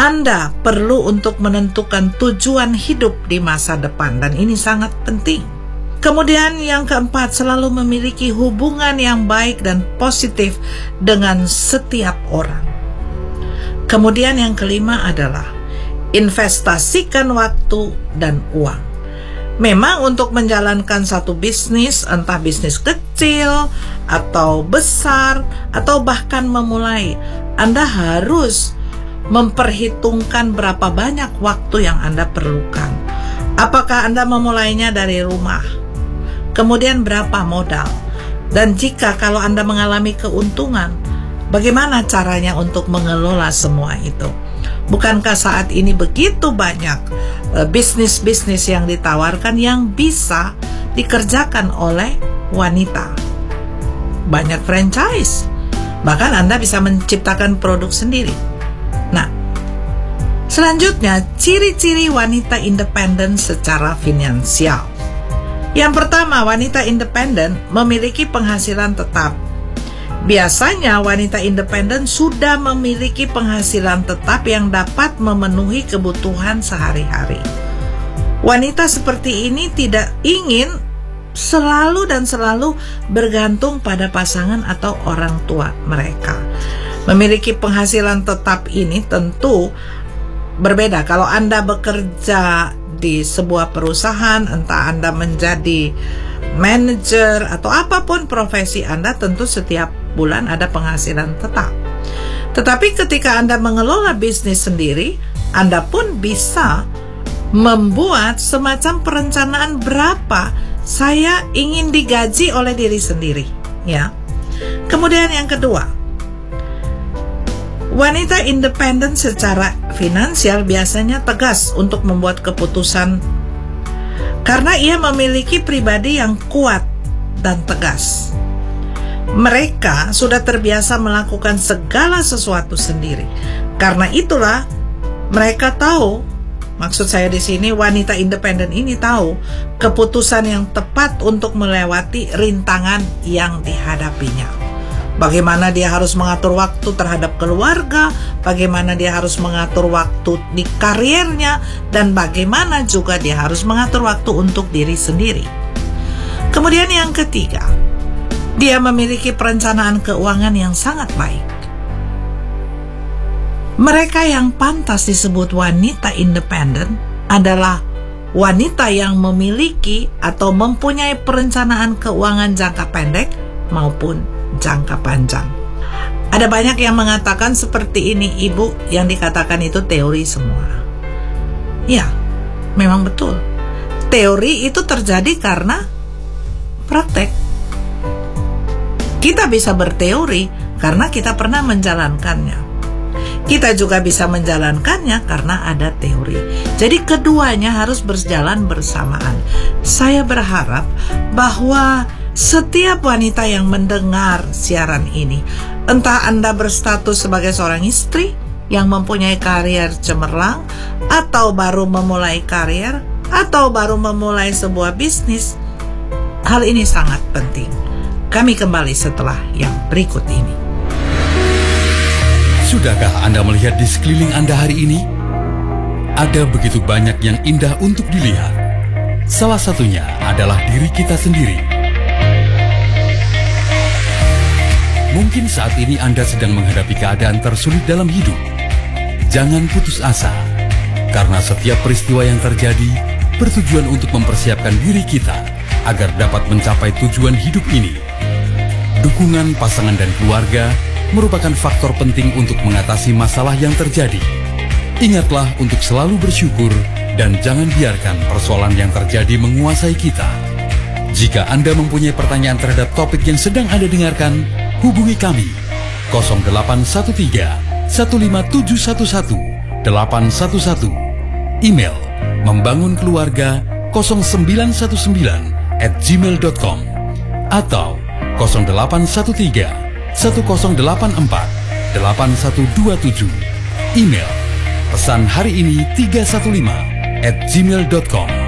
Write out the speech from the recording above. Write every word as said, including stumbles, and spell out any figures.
Anda perlu untuk menentukan tujuan hidup di masa depan, dan ini sangat penting. Kemudian yang keempat, selalu memiliki hubungan yang baik dan positif dengan setiap orang. Kemudian yang kelima adalah investasikan waktu dan uang. Memang untuk menjalankan satu bisnis, entah bisnis kecil atau besar atau bahkan memulai, Anda harus memperhitungkan berapa banyak waktu yang Anda perlukan. Apakah Anda memulainya dari rumah? Kemudian berapa modal? Dan jika kalau Anda mengalami keuntungan, bagaimana caranya untuk mengelola semua itu? Bukankah saat ini begitu banyak uh, bisnis-bisnis yang ditawarkan yang bisa dikerjakan oleh wanita? Banyak franchise. Bahkan Anda bisa menciptakan produk sendiri. Nah, selanjutnya, ciri-ciri wanita independen secara finansial. Yang pertama, wanita independen memiliki penghasilan tetap. Biasanya wanita independen sudah memiliki penghasilan tetap yang dapat memenuhi kebutuhan sehari-hari. Wanita seperti ini tidak ingin selalu dan selalu bergantung pada pasangan atau orang tua mereka. Memiliki penghasilan tetap ini tentu berbeda. Kalau Anda bekerja di sebuah perusahaan, entah Anda menjadi manajer atau apapun profesi Anda, tentu setiap bulan ada penghasilan tetap. Tetapi ketika Anda mengelola bisnis sendiri, Anda pun bisa membuat semacam perencanaan berapa saya ingin digaji oleh diri sendiri, ya. Kemudian yang kedua, wanita independen secara finansial biasanya tegas untuk membuat keputusan karena ia memiliki pribadi yang kuat dan tegas. Mereka sudah terbiasa melakukan segala sesuatu sendiri. Karena itulah mereka tahu, maksud saya di sini wanita independen ini tahu keputusan yang tepat untuk melewati rintangan yang dihadapinya. Bagaimana dia harus mengatur waktu terhadap keluarga, bagaimana dia harus mengatur waktu di karirnya, dan bagaimana juga dia harus mengatur waktu untuk diri sendiri. Kemudian yang ketiga, dia memiliki perencanaan keuangan yang sangat baik. Mereka yang pantas disebut wanita independen adalah wanita yang memiliki atau mempunyai perencanaan keuangan jangka pendek maupun jangka panjang. Ada banyak yang mengatakan seperti ini, Ibu, yang dikatakan itu teori semua. Ya, memang betul. Teori itu terjadi karena praktek. Kita bisa berteori karena kita pernah menjalankannya. Kita juga bisa menjalankannya karena ada teori. Jadi keduanya harus berjalan bersamaan. Saya berharap bahwa setiap wanita yang mendengar siaran ini, entah Anda berstatus sebagai seorang istri yang mempunyai karier cemerlang, atau baru memulai karier, atau baru memulai sebuah bisnis, hal ini sangat penting. Kami kembali setelah yang berikut ini. Sudahkah Anda melihat di sekeliling Anda hari ini? Ada begitu banyak yang indah untuk dilihat. Salah satunya adalah diri kita sendiri. Mungkin saat ini Anda sedang menghadapi keadaan tersulit dalam hidup. Jangan putus asa, karena setiap peristiwa yang terjadi bertujuan untuk mempersiapkan diri kita agar dapat mencapai tujuan hidup ini. Dukungan pasangan dan keluarga merupakan faktor penting untuk mengatasi masalah yang terjadi. Ingatlah untuk selalu bersyukur dan jangan biarkan persoalan yang terjadi menguasai kita. Jika Anda mempunyai pertanyaan terhadap topik yang sedang Anda dengarkan, hubungi kami nol delapan satu tiga satu lima tujuh satu satu delapan satu satu. Email membangunkeluarga nol sembilan satu sembilan at gmail dot com atau nol delapan satu tiga satu nol delapan empat delapan satu dua tujuh. Email pesan hari ini tiga satu lima at gmail dot com.